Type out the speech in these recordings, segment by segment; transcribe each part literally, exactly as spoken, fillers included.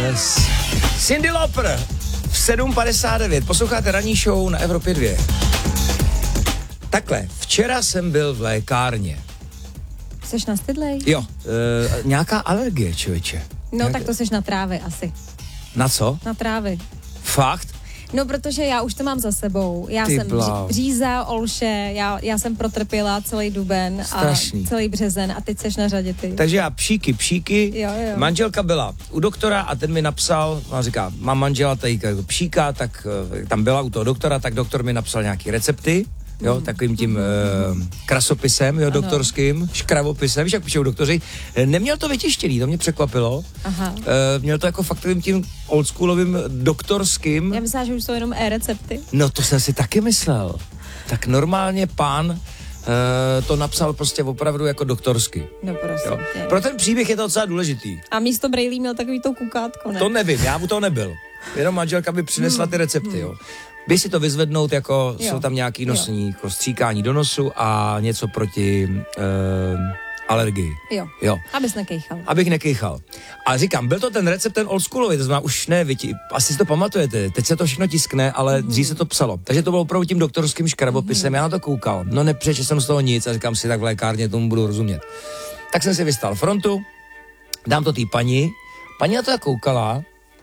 Yes. Cyndi Lauper v sedm padesát devět. Posloucháte ranní show na Evropě dva. Takhle, včera jsem byl v lékárně. Jseš nastydlej? Jo, e, nějaká alergie, člověče. No Nějak... tak to seš na trávy asi. Na co? Na trávy. Fakt? No, protože já už to mám za sebou. Já Ty jsem bláho. Říza, Olše, já, já jsem protrpěla celý duben Strašný. a celý březen a teď seš na řadě ty. Takže já pšíky, pšíky. Jo, jo. Manželka byla u doktora a ten mi napsal, on říká, mám manžela tady pšíka, tak uh, tam byla u toho doktora, tak doktor mi napsal nějaký recepty. Jo, mm. takovým tím uh, krasopisem, jo, doktorským, škravopisem, víš, jak píšou doktoři. Neměl to vytištěný, to mě překvapilo. Aha. Uh, měl to jako fakt takovým tím oldschoolovým doktorským. Já myslím, že už jsou jenom e-recepty. No to jsem si taky myslel. Tak normálně pán uh, to napsal prostě opravdu jako doktorsky. No prosím Jo. tě. Pro ten příběh je to docela důležitý. A místo brejlí měl takový to kukátko, ne? To nevím, já mu to nebyl. Jenom manželka by přinesla ty recepty, jo. Běž si to vyzvednout, jako jo. Jsou tam nějaký nosní jako stříkání do nosu a něco proti uh, alergii. Jo. Jo. Abys nekejchal. Abych nekejchal. A říkám, byl to ten recept, ten oldschoolový, to znamená už ne, vy ti, asi si to pamatujete, teď se to všechno tiskne, ale mm. dřív se to psalo. Takže to bylo opravdu tím doktorským škrabopisem, mm. já na to koukal. No nepřečetl jsem z toho nic a říkám si, tak v lékárně tomu budu rozumět. Tak jsem si vystál frontu, dám to té paní, paní na to tak koukala,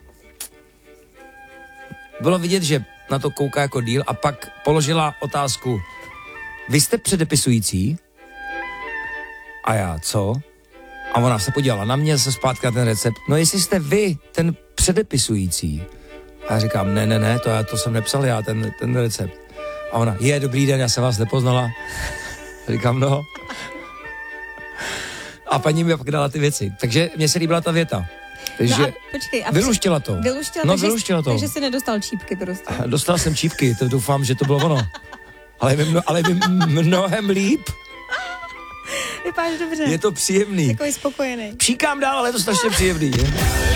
bylo vidět, že na to kouká jako díl a pak položila otázku, vy jste předepisující? A já, co? A ona se podívala na mě, se zpátky na ten recept. No jestli jste vy ten předepisující. A já říkám, ne, ne, ne, to, já, to jsem nepsal já, ten, ten recept. A ona, je, dobrý den, já jsem vás nepoznala. A říkám, no. A paní mi pak dala ty věci. Takže mně se líbila ta věta. Takže no a počkej, a vyluštila to. Vyluštila, no, takže, vyluštila to. Takže jsi nedostal čípky prostě. Dostal jsem čípky, to doufám, že to bylo ono. Ale je mi, mno, ale je mi mnohem líp. Vypadáš dobře. Je to příjemný. Takový spokojený. Pšíkám dál, ale je to strašně příjemný. Je?